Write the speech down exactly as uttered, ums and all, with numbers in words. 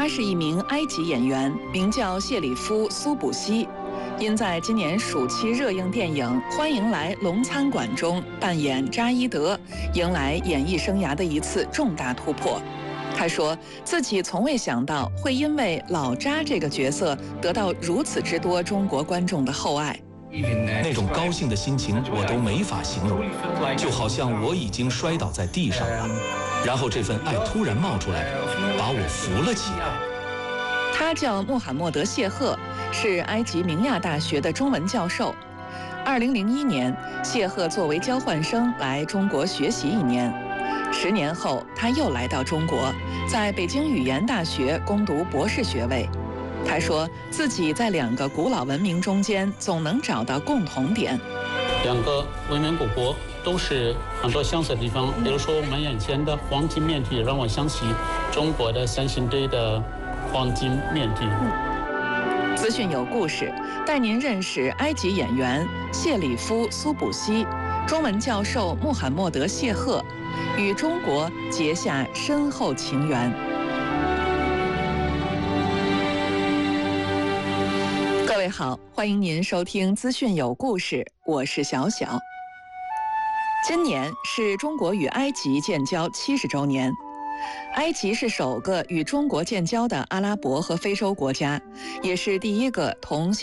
他是一名埃及演员，名叫谢里夫·苏卜西。因在今年暑期热映电影《欢迎来龙餐馆》中扮演扎伊德，迎来演艺生涯的一次重大突破。他说自己从未想到会因为老扎这个角色得到如此之多中国观众的厚爱。 那种高兴的心情我都没法形容，就好像我已经摔倒在地上了，然后这份爱突然冒出来，把我扶了起来。 他叫穆罕默德·谢赫，是埃及明亚大学的中文教授。二零零一年，谢赫作为交换生来中国学习一年，十年后他又来到中国，在北京语言大学攻读博士学位。他说自己在两个古老文明中间总能找到共同点。 两个文明古国都是很多相似的地方，比如说我们眼前的黄金面具让我想起中国的三星堆的黄金面具。 资讯有故事，带您认识埃及演员谢里夫·苏卜西，中文教授穆罕默德·谢赫，与中国结下深厚情缘。各位好，欢迎您收听资讯有故事，我是小小。今年是中国与埃及建交七十周年。埃及是首个与中国建交的阿拉伯和非洲国家，也是第一个同性